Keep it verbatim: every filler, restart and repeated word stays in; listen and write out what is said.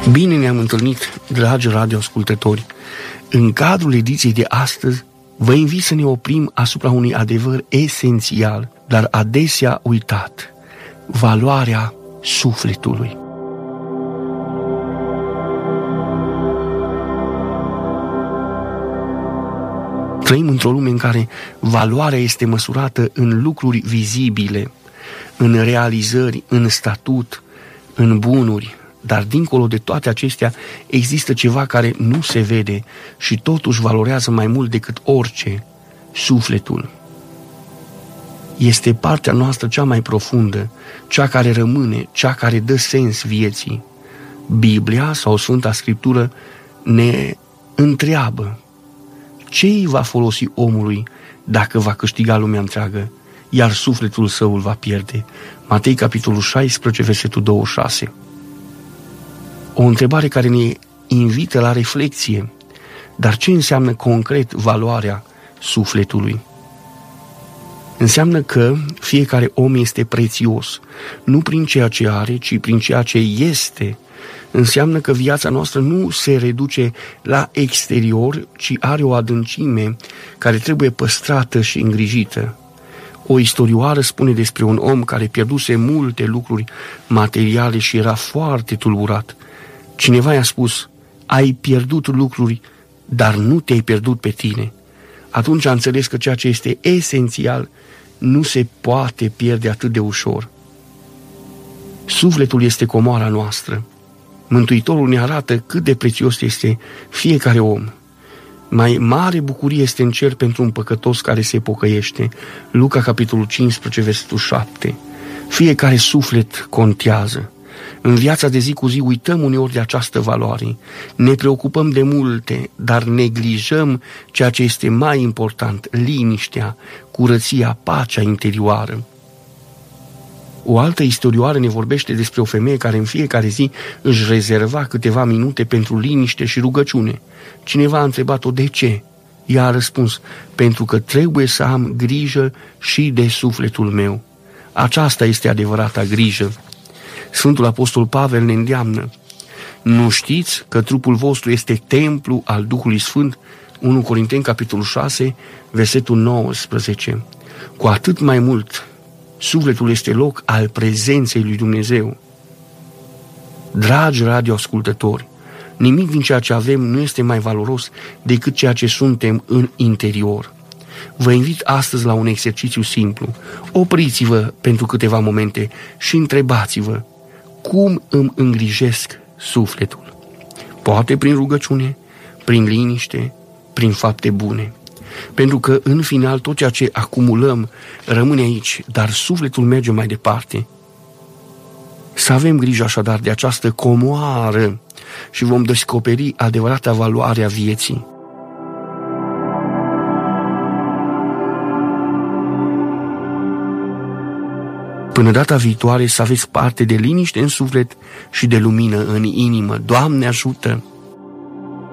Bine ne-am întâlnit, dragi radioascultători. În cadrul ediției de astăzi, vă invit să ne oprim asupra unui adevăr esențial, dar adesea uitat: valoarea sufletului. Trăim într-o lume în care valoarea este măsurată în lucruri vizibile, în realizări, în statut, în bunuri, dar dincolo de toate acestea există ceva care nu se vede și totuși valorează mai mult decât orice: sufletul. Este partea noastră cea mai profundă, cea care rămâne, cea care dă sens vieții. Biblia sau Sfânta Scriptură ne întreabă: ce îi va folosi omului dacă va câștiga lumea întreagă, iar sufletul său îl va pierde? Matei, capitolul șaisprezece, versetul douăzeci și șase. O întrebare care ne invită la reflexie. Dar ce înseamnă concret valoarea sufletului? Înseamnă că fiecare om este prețios, nu prin ceea ce are, ci prin ceea ce este. Înseamnă că viața noastră nu se reduce la exterior, ci are o adâncime care trebuie păstrată și îngrijită. O istorioară spune despre un om care pierduse multe lucruri materiale și era foarte tulburat. Cineva i-a spus: ai pierdut lucruri, dar nu te-ai pierdut pe tine. Atunci a înțeles că ceea ce este esențial nu se poate pierde atât de ușor. Sufletul este comoara noastră. Mântuitorul ne arată cât de prețios este fiecare om. Mai mare bucurie este în cer pentru un păcătos care se pocăiește. Luca, capitolul cincisprezece, versetul șapte. Fiecare suflet contează. În viața de zi cu zi uităm uneori de această valoare. Ne preocupăm de multe, dar neglijăm ceea ce este mai important: liniștea, curăția, pacea interioară. O altă istorioară ne vorbește despre o femeie care în fiecare zi își rezerva câteva minute pentru liniște și rugăciune. Cineva a întrebat-o de ce. Ea a răspuns: pentru că trebuie să am grijă și de sufletul meu. Aceasta este adevărata grijă. Sfântul Apostol Pavel ne îndeamnă: nu știți că trupul vostru este templu al Duhului Sfânt? unu Corinteni, capitolul șase, versetul nouăsprezece. Cu atât mai mult, sufletul este loc al prezenței lui Dumnezeu. Dragi radioascultători, nimic din ceea ce avem nu este mai valoros decât ceea ce suntem în interior. Vă invit astăzi la un exercițiu simplu. Opriți-vă pentru câteva momente și întrebați-vă: cum îmi îngrijesc sufletul? Poate prin rugăciune, prin liniște, prin fapte bune. Pentru că în final tot ceea ce acumulăm rămâne aici, dar sufletul merge mai departe. Să avem grijă așadar de această comoară și vom descoperi adevărata valoare a vieții. Până data viitoare, să aveți parte de liniște în suflet și de lumină în inimă. Doamne ajută!